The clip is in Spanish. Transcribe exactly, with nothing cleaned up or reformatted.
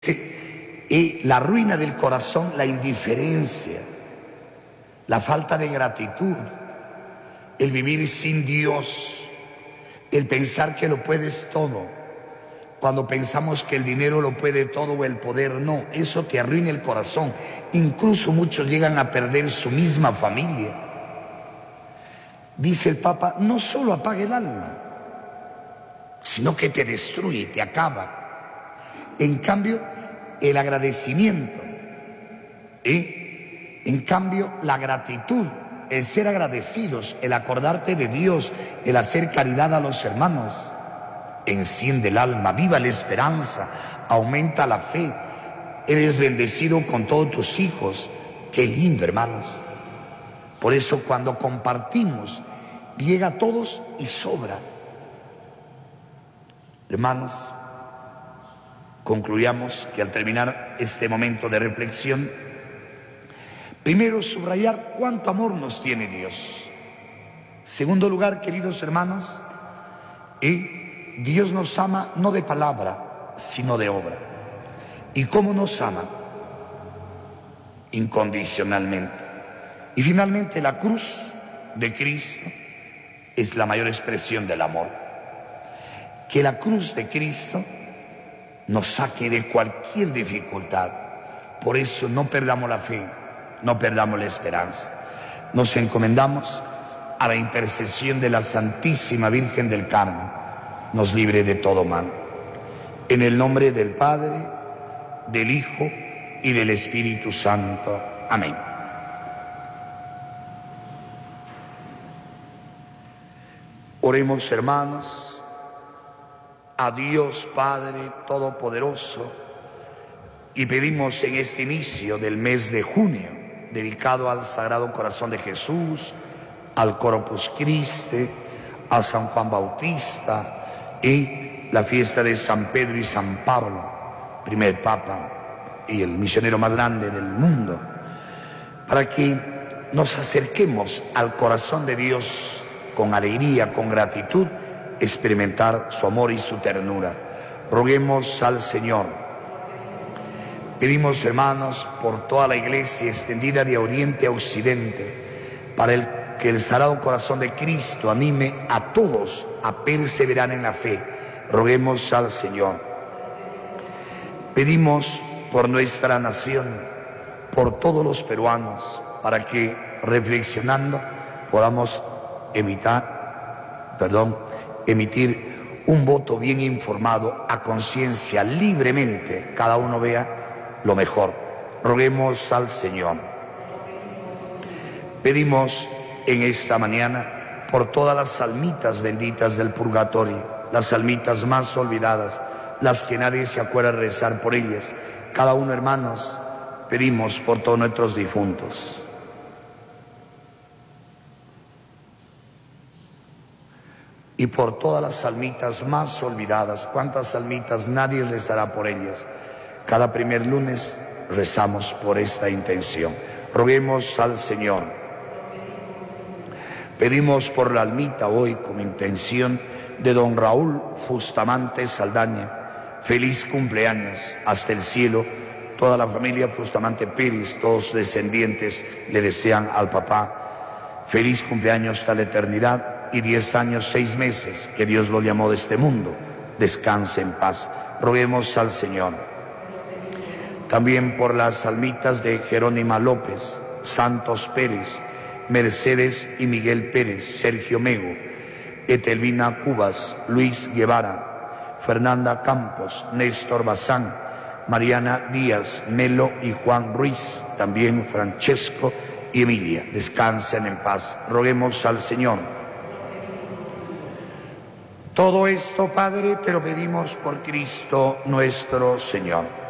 Y la ruina del corazón, la indiferencia, la falta de gratitud, el vivir sin Dios, el pensar que lo puedes todo, cuando pensamos que el dinero lo puede todo o el poder no, eso te arruina el corazón. Incluso muchos llegan a perder su misma familia. Dice el Papa, no solo apaga el alma, sino que te destruye, te acaba. En cambio, el agradecimiento, ¿eh? En cambio, la gratitud, el ser agradecidos, el acordarte de Dios, el hacer caridad a los hermanos, enciende el alma, viva la esperanza, aumenta la fe, eres bendecido con todos tus hijos. Qué lindo, hermanos. Por eso cuando compartimos, llega a todos y sobra. Hermanos, concluyamos que al terminar este momento de reflexión, primero subrayar cuánto amor nos tiene Dios. Segundo lugar, queridos hermanos, y Dios nos ama no de palabra, sino de obra. ¿Y cómo nos ama? Incondicionalmente. Y finalmente, la cruz de Cristo es la mayor expresión del amor. Que la cruz de Cristo nos saque de cualquier dificultad. Por eso no perdamos la fe, no perdamos la esperanza. Nos encomendamos a la intercesión de la Santísima Virgen del Carmen, nos libre de todo mal. En el nombre del Padre, del Hijo y del Espíritu Santo. Amén. Oremos, hermanos, a Dios Padre Todopoderoso, y pedimos en este inicio del mes de junio, dedicado al Sagrado Corazón de Jesús, al Corpus Christi, a San Juan Bautista, y la fiesta de San Pedro y San Pablo, primer Papa y el misionero más grande del mundo, para que nos acerquemos al corazón de Dios con alegría, con gratitud, experimentar su amor y su ternura. Roguemos al Señor. Pedimos, hermanos, por toda la Iglesia extendida de oriente a occidente, para el que el Sagrado Corazón de Cristo anime a todos a perseverar en la fe. Roguemos al Señor. Pedimos por nuestra nación, por todos los peruanos, para que reflexionando podamos evitar, perdón, emitir un voto bien informado, a conciencia, libremente, cada uno vea lo mejor. Roguemos al Señor. Pedimos en esta mañana por todas las almitas benditas del purgatorio, las almitas más olvidadas, las que nadie se acuerda de rezar por ellas. Cada uno, hermanos, pedimos por todos nuestros difuntos. Y por todas las almitas más olvidadas. ¿Cuántas almitas? Nadie rezará por ellas. Cada primer lunes rezamos por esta intención. Roguemos al Señor. Pedimos por la almita hoy como intención de don Raúl Bustamante Saldaña. Feliz cumpleaños hasta el cielo. Toda la familia Bustamante Pérez, todos descendientes, le desean al papá feliz cumpleaños hasta la eternidad y diez años, seis meses que Dios lo llamó de este mundo. Descanse en paz. Roguemos al Señor. También por las almitas de Jerónima López, Santos Pérez, Mercedes y Miguel Pérez, Sergio Mego, Etelvina Cubas, Luis Guevara, Fernanda Campos, Néstor Bazán, Mariana Díaz, Melo y Juan Ruiz, también Francesco y Emilia. Descansen en paz. Roguemos al Señor. Todo esto, Padre, te lo pedimos por Cristo nuestro Señor.